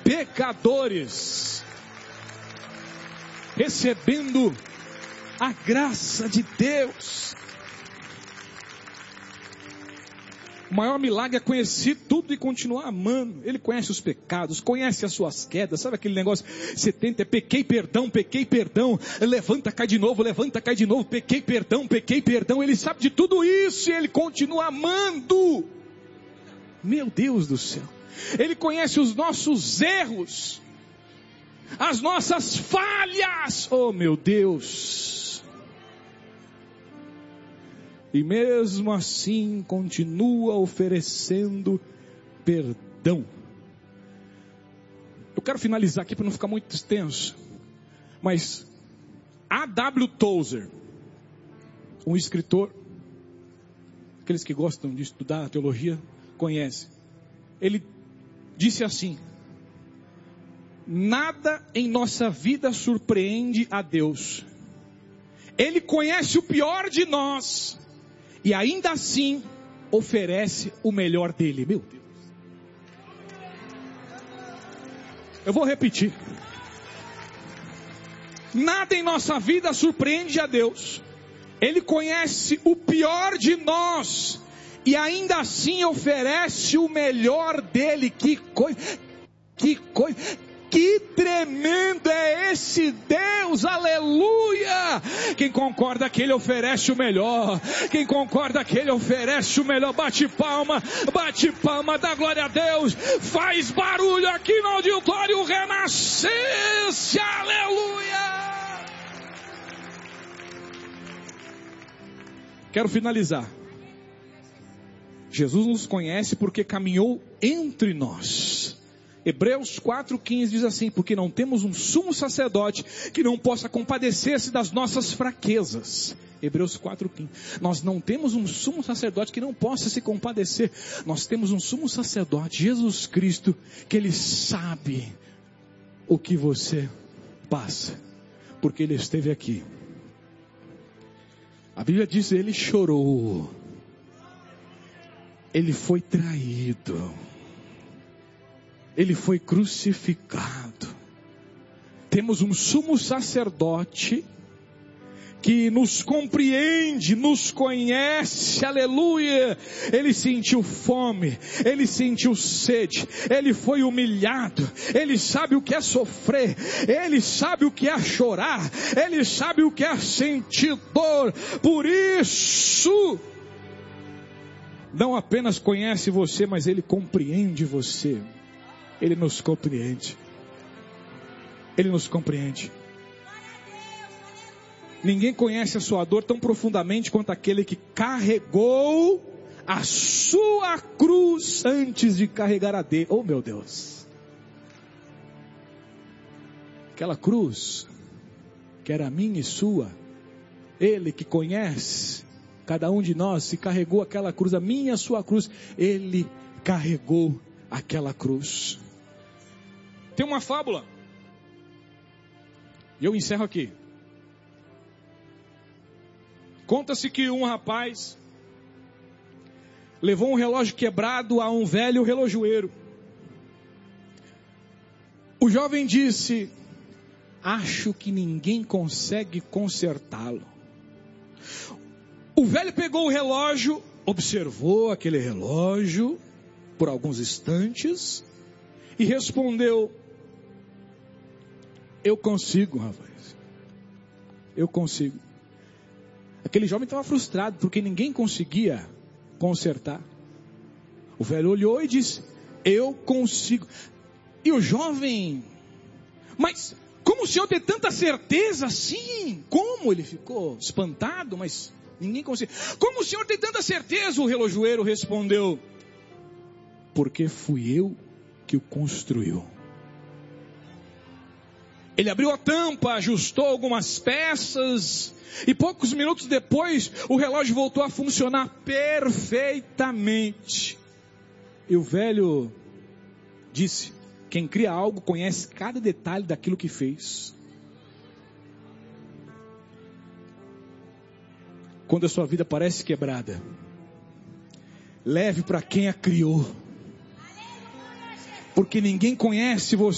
pecadores, recebendo a graça de Deus. O maior milagre é conhecer tudo e continuar amando. Ele conhece os pecados, conhece as suas quedas. Sabe aquele negócio, 70, pequei, perdão, levanta, cai de novo, pequei, perdão. Ele sabe de tudo isso e ele continua amando. Meu Deus do céu. Ele conhece os nossos erros, as nossas falhas. Oh meu Deus. E mesmo assim continua oferecendo perdão. Eu quero finalizar aqui para não ficar muito extenso. Mas A.W. Tozer, um escritor, aqueles que gostam de estudar teologia, conhecem. Ele disse assim: nada em nossa vida surpreende a Deus. Ele conhece o pior de nós e ainda assim oferece o melhor dele. Meu Deus. Eu vou repetir. Nada em nossa vida surpreende a Deus. Ele conhece o pior de nós e ainda assim oferece o melhor dele. Que coisa, que tremendo é esse Deus, aleluia! Quem concorda que Ele oferece o melhor, quem concorda que Ele oferece o melhor, bate palma, dá glória a Deus, faz barulho aqui no auditório Renascença, aleluia! Quero finalizar. Jesus nos conhece porque caminhou entre nós. Hebreus 4,15 diz assim: porque não temos um sumo sacerdote que não possa compadecer-se das nossas fraquezas. Hebreus 4,15. Nós não temos um sumo sacerdote que não possa se compadecer. Nós temos um sumo sacerdote, Jesus Cristo, que Ele sabe o que você passa, porque Ele esteve aqui. A Bíblia diz: Ele chorou, Ele foi traído, Ele foi crucificado. Temos um sumo sacerdote que nos compreende, nos conhece, aleluia. Ele sentiu fome, Ele sentiu sede, Ele foi humilhado, Ele sabe o que é sofrer, Ele sabe o que é chorar, Ele sabe o que é sentir dor. Por isso, não apenas conhece você, mas Ele compreende você. Ele nos compreende. Ele nos compreende. Ninguém conhece a sua dor tão profundamente quanto aquele que carregou a sua cruz antes de carregar a dele. Oh meu Deus. Aquela cruz que era minha e sua. Ele que conhece cada um de nós, se carregou aquela cruz, a minha e a sua cruz. Ele carregou aquela cruz. Tem uma fábula, e eu encerro aqui. Conta-se que um rapaz levou um relógio quebrado a um velho relojoeiro. O jovem disse: acho que ninguém consegue consertá-lo. O velho pegou o relógio, observou aquele relógio por alguns instantes e respondeu: eu consigo, rapaz. Eu consigo. Aquele jovem estava frustrado porque ninguém conseguia consertar. O velho olhou e disse: eu consigo. E o jovem: mas como o senhor tem tanta certeza assim? Como? Ele ficou espantado, mas ninguém conseguiu. Como o senhor tem tanta certeza? O relojoeiro respondeu: porque fui eu que o construiu. Ele abriu a tampa, ajustou algumas peças, e poucos minutos depois, o relógio voltou a funcionar perfeitamente. E o velho disse: quem cria algo conhece cada detalhe daquilo que fez. Quando a sua vida parece quebrada, leve para quem a criou, porque ninguém conhece você